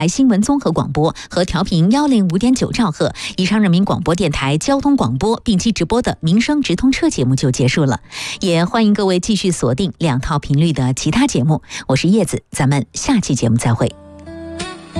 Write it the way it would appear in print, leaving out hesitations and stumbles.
新闻综合广播和调频105.9兆赫，以上人民广播电台交通广播并机直播的民生直通车节目就结束了，也欢迎各位继续锁定2套频率的其他节目。我是叶子，咱们下期节目再会。